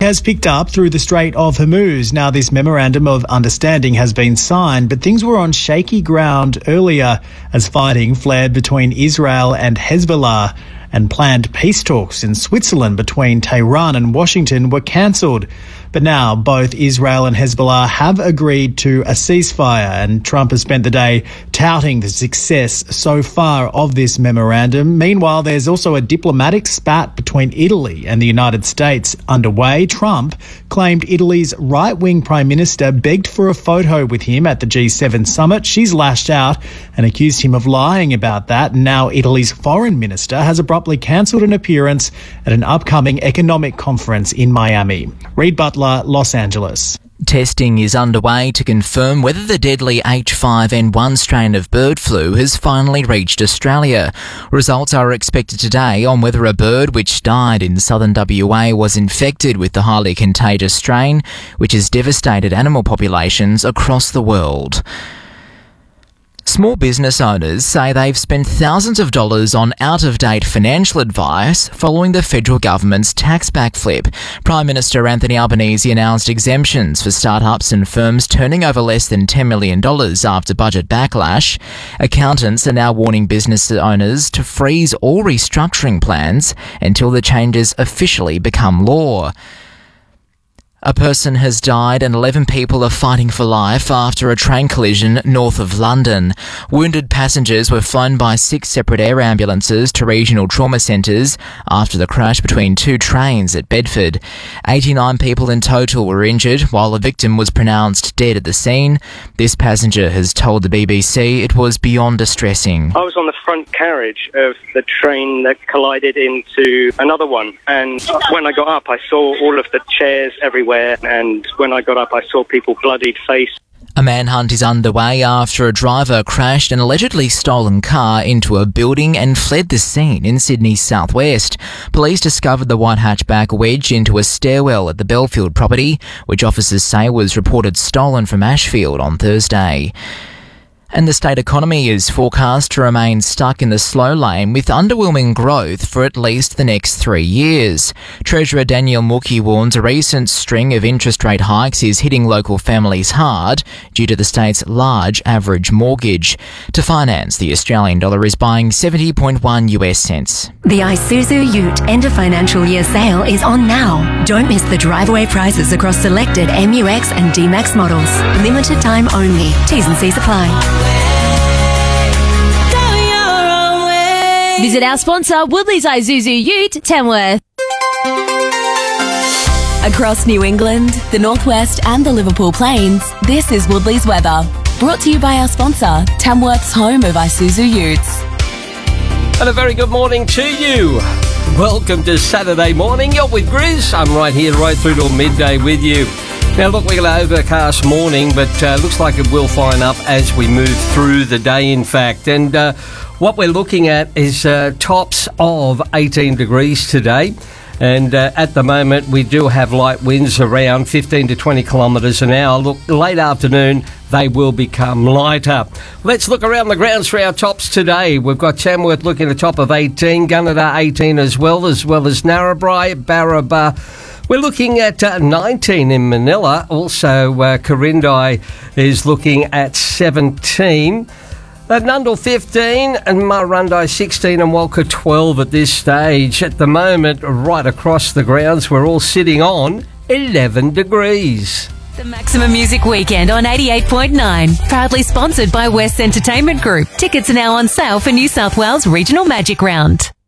has picked up through the Strait of Hormuz. Now, this memorandum of understanding has been signed, but things were on shaky ground earlier as fighting flared between Israel and Hezbollah, and planned peace talks in Switzerland between Tehran and Washington were cancelled. But now both Israel and Hezbollah have agreed to a ceasefire, and Trump has spent the day touting the success so far of this memorandum. Meanwhile, there's also a diplomatic spat between Italy and the United States underway. Trump claimed Italy's right-wing prime minister begged for a photo with him at the G7 summit. She's lashed out and accused him of lying about that. And now Italy's foreign minister has abruptly cancelled an appearance at an upcoming economic conference in Miami. Reid Butler, Los Angeles. Testing is underway to confirm whether the deadly H5N1 strain of bird flu has finally reached Australia. Results are expected today on whether a bird which died in southern WA was infected with the highly contagious strain, which has devastated animal populations across the world. Small business owners say they've spent thousands of dollars on out-of-date financial advice following the federal government's tax backflip. Prime Minister Anthony Albanese announced exemptions for startups and firms turning over less than $10 million after budget backlash. Accountants are now warning business owners to freeze all restructuring plans until the changes officially become law. A person has died and 11 people are fighting for life after a train collision north of London. Wounded passengers were flown by 6 separate air ambulances to regional trauma centres after the crash between 2 trains at Bedford. 89 people in total were injured, while a victim was pronounced dead at the scene. This passenger has told the BBC it was beyond distressing. I was on the front carriage of the train that collided into another one, and when I got up I saw all of the chairs everywhere, and when I got up I saw people bloodied face. A manhunt is underway after a driver crashed an allegedly stolen car into a building and fled the scene in Sydney's southwest. Police discovered the white hatchback wedged into a stairwell at the Belfield property, which officers say was reported stolen from Ashfield on Thursday. And the state economy is forecast to remain stuck in the slow lane with underwhelming growth for at least the next 3 years. Treasurer Daniel Mookhey warns a recent string of interest rate hikes is hitting local families hard due to the state's large average mortgage. To finance, the Australian dollar is buying 70.1 US cents. The Isuzu Ute end of financial year sale is on now. Don't miss the drive-away prices across selected MUX and D-Max models. Limited time only. T's and C's apply. Visit our sponsor, Woodley's Isuzu Ute, Tamworth. Across New England, the Northwest and the Liverpool Plains, this is Woodley's weather. Brought to you by our sponsor, Tamworth's home of Isuzu Utes. And a very good morning to you. Welcome to Saturday morning. You're with Grizz. I'm right here, right through till midday with you. Now, look, we're going to overcast morning, but looks like it will fine up as we move through the day, in fact. And what we're looking at is tops of 18 degrees today. And at the moment, we do have light winds around 15 to 20 kilometres an hour. Look, late afternoon, they will become lighter. Let's look around the grounds for our tops today. We've got Tamworth looking at a top of 18, Gunnedah 18 as well as Narrabri, Barraba. We're looking at 19 in Manila. Also, Corindai is looking at 17. Nundle 15 and Murrurundi 16 and Walker 12 at this stage. At the moment, right across the grounds, we're all sitting on 11 degrees. The Maximum Music Weekend on 88.9. Proudly sponsored by West Entertainment Group. Tickets are now on sale for New South Wales Regional Magic Round.